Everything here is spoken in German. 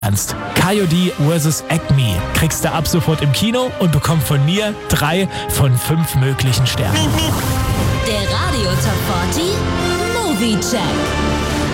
ernst. Coyote vs. Acme kriegst du ab sofort im Kino und bekommst von mir 3 von 5 möglichen Sternen. Der Radio Top 40 Movie Check.